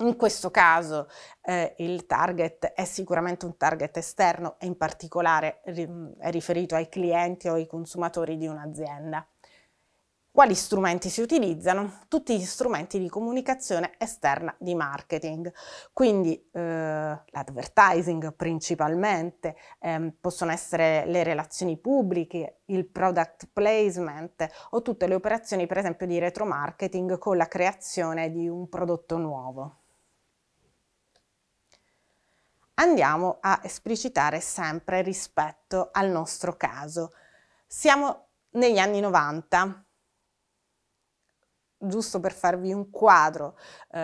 In questo caso il target è sicuramente un target esterno e in particolare è riferito ai clienti o ai consumatori di un'azienda. Quali strumenti si utilizzano? Tutti gli strumenti di comunicazione esterna di marketing, quindi l'advertising principalmente, possono essere le relazioni pubbliche, il product placement o tutte le operazioni per esempio di retromarketing con la creazione di un prodotto nuovo. Andiamo a esplicitare sempre rispetto al nostro caso. Siamo negli anni 90. Giusto per farvi un quadro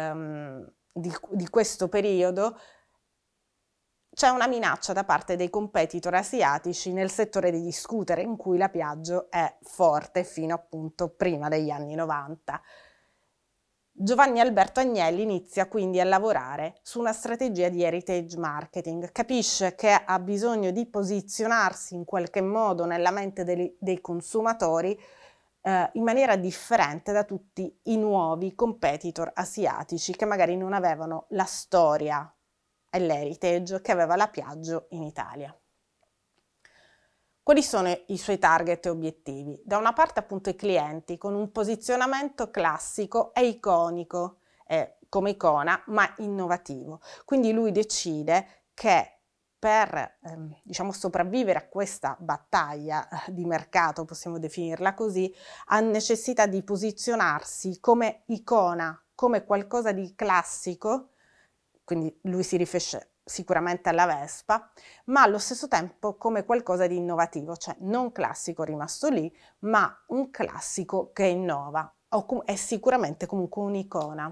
di questo periodo, c'è una minaccia da parte dei competitor asiatici nel settore degli scooter, in cui la Piaggio è forte fino appunto prima degli anni 90. Giovanni Alberto Agnelli inizia quindi a lavorare su una strategia di heritage marketing, capisce che ha bisogno di posizionarsi in qualche modo nella mente dei consumatori in maniera differente da tutti i nuovi competitor asiatici che magari non avevano la storia e l'heritage che aveva la Piaggio in Italia. Quali sono i suoi target e obiettivi? Da una parte appunto i clienti con un posizionamento classico e iconico, come icona, ma innovativo. Quindi lui decide che per diciamo sopravvivere a questa battaglia di mercato, possiamo definirla così, ha necessità di posizionarsi come icona, come qualcosa di classico, quindi lui si riferisce sicuramente alla Vespa, ma allo stesso tempo come qualcosa di innovativo, cioè non classico rimasto lì, ma un classico che innova, è sicuramente comunque un'icona.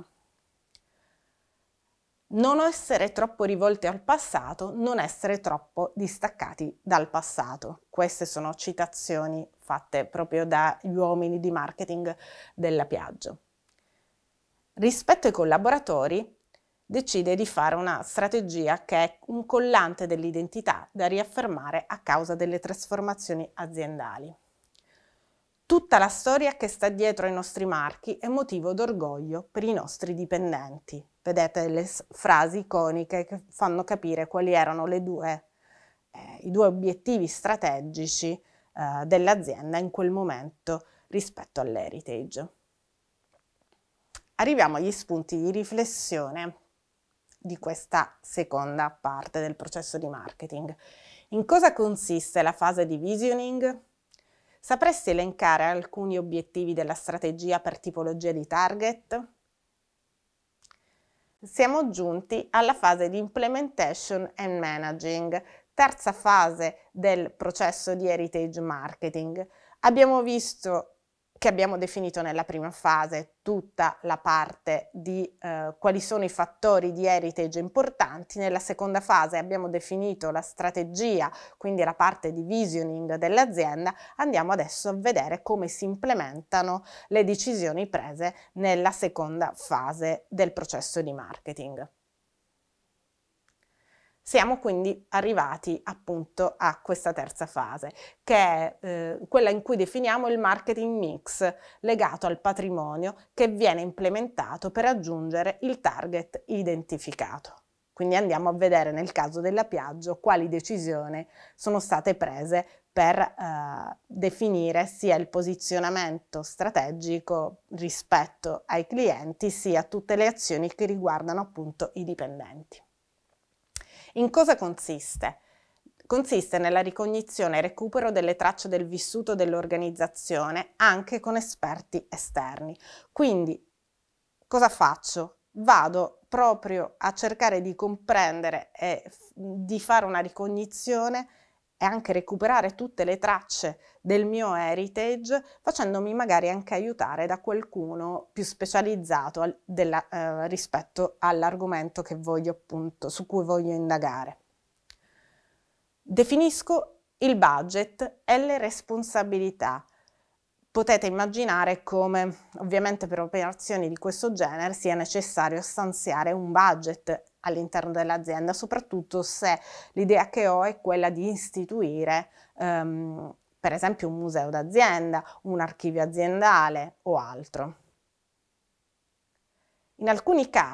Non essere troppo rivolti al passato, non essere troppo distaccati dal passato. Queste sono citazioni fatte proprio dagli uomini di marketing della Piaggio. Rispetto ai collaboratori, decide di fare una strategia che è un collante dell'identità da riaffermare a causa delle trasformazioni aziendali. Tutta la storia che sta dietro ai nostri marchi è motivo d'orgoglio per i nostri dipendenti. Vedete le frasi iconiche che fanno capire quali erano i due obiettivi strategici dell'azienda in quel momento rispetto all'heritage. Arriviamo agli spunti di riflessione di questa seconda parte del processo di marketing. In cosa consiste la fase di visioning? Sapresti elencare alcuni obiettivi della strategia per tipologia di target? Siamo giunti alla fase di implementation and managing, terza fase del processo di heritage marketing. Abbiamo visto che abbiamo definito nella prima fase tutta la parte di quali sono i fattori di heritage importanti. Nella seconda fase abbiamo definito la strategia, quindi la parte di visioning dell'azienda. Andiamo adesso a vedere come si implementano le decisioni prese nella seconda fase del processo di marketing. Siamo quindi arrivati appunto a questa terza fase, che è quella in cui definiamo il marketing mix, legato al patrimonio che viene implementato per raggiungere il target identificato. Quindi andiamo a vedere nel caso della Piaggio quali decisioni sono state prese per definire sia il posizionamento strategico rispetto ai clienti, sia tutte le azioni che riguardano appunto i dipendenti. In cosa consiste? Consiste nella ricognizione e recupero delle tracce del vissuto dell'organizzazione anche con esperti esterni. Quindi cosa faccio? Vado proprio a cercare di comprendere e di fare una ricognizione e anche recuperare tutte le tracce del mio heritage, facendomi magari anche aiutare da qualcuno più specializzato rispetto all'argomento che voglio appunto, su cui voglio indagare. Definisco il budget e le responsabilità. Potete immaginare come ovviamente per operazioni di questo genere sia necessario stanziare un budget all'interno dell'azienda, soprattutto se l'idea che ho è quella di istituire per esempio un museo d'azienda, un archivio aziendale o altro. In alcuni casi